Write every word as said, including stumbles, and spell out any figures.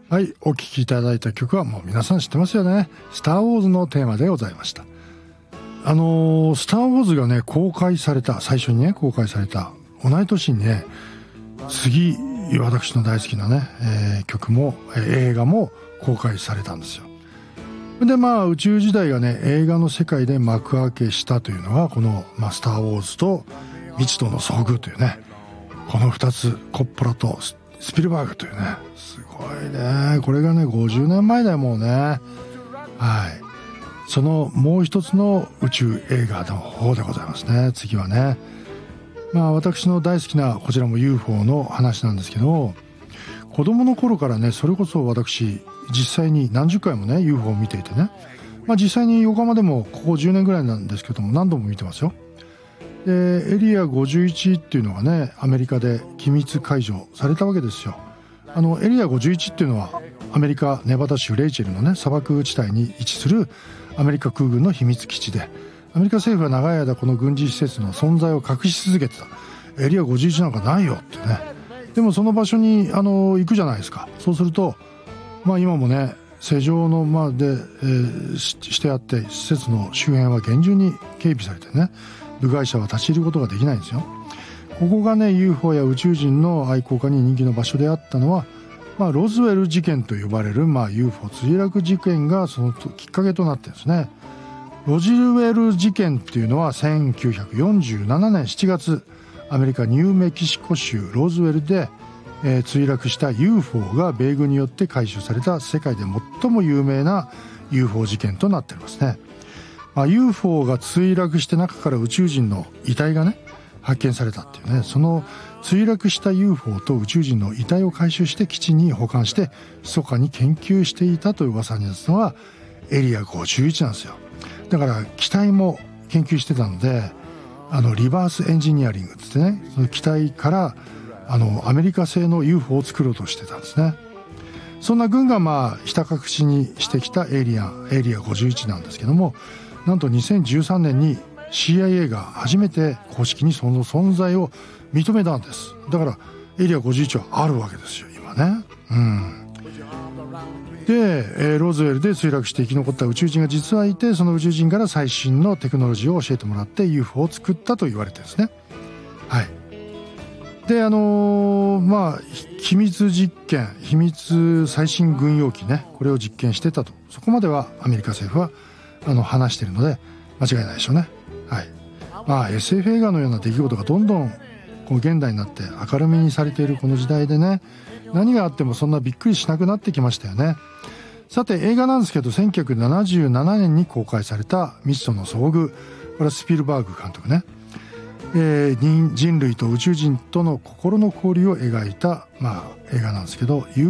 はい、お聴きいただいた曲はもう皆さん知ってますよね。スターウォーズのテーマでございました。あのー、スターウォーズがね公開された最初にね公開された同い年にね、次私の大好きなね、えー、曲も、えー、映画も公開されたんですよ。でまあ宇宙時代がね映画の世界で幕開けしたというのがこの、まあ、スターウォーズと未知との遭遇というね、このふたつ、コッポラとスピルバーグというね、すごいね。これがねごじゅうねんまえだよもうね。はい。そのもう一つの宇宙映画の方でございますね。次はね、まあ私の大好きなこちらも ユーフォー の話なんですけど、子供の頃からねそれこそ私実際に何十回もね ユーフォー を見ていてね、まあ実際に横浜でもここじゅうねんぐらいなんですけども何度も見てますよ。でエリアごじゅういちっていうのがねアメリカで機密解除されたわけですよ。あのエリアごじゅういちっていうのはアメリカネバダ州レイチェルのね砂漠地帯に位置するアメリカ空軍の秘密基地で、アメリカ政府は長い間この軍事施設の存在を隠し続けてた。エリアごじゅういちなんかないよってね。でもその場所にあの行くじゃないですか。そうするとまあ今もね施錠のまで、えー、し, してあって施設の周辺は厳重に警備されてね、部外者は立ち入ることができないんですよ。ここがね ユーフォー や宇宙人の愛好家に人気の場所であったのは、まあ、ロズウェル事件と呼ばれる、まあ、ユーフォー 墜落事件がそのきっかけとなってるんですね。ロズウェル事件っていうのはせんきゅうひゃくよんじゅうななねんしちがつアメリカニューメキシコ州ロズウェルで、えー、墜落した ユーフォー が米軍によって回収された世界で最も有名な ユーフォー 事件となっていますね。まあ、ユーフォー が墜落して中から宇宙人の遺体がね発見されたっていうね、その墜落した ユーフォー と宇宙人の遺体を回収して基地に保管して密かに研究していたという噂になったのはエリアごじゅういちなんですよ。だから機体も研究してたので、あのリバースエンジニアリングってね、その機体からあのアメリカ製の ユーフォー を作ろうとしてたんですね。そんな軍がまあひた隠しにしてきたエリアエリアごじゅういちなんですけども、なんとにせんじゅうさんねんに シーアイエー が初めて公式にその存在を認めたんです。だからエリアごじゅういちはあるわけですよ今ね。うん。で、えー、ロズウェルで墜落して生き残った宇宙人が実はいて、その宇宙人から最新のテクノロジーを教えてもらって ユーフォー を作ったと言われてるんですね。はい。であのー、まあ秘密実験秘密最新軍用機ね、これを実験してたと、そこまではアメリカ政府はあの話しているので間違いないでしょうね。はい。まあ エスエフ 映画のような出来事がどんどんこの現代になって明るみにされているこの時代でね、何があってもそんなびっくりしなくなってきましたよね。さて映画なんですけどせんきゅうひゃくななじゅうななねんに公開された未知との遭遇、これはスピルバーグ監督ね、えー、人類と宇宙人との心の交流を描いた、まあ、映画なんですけど、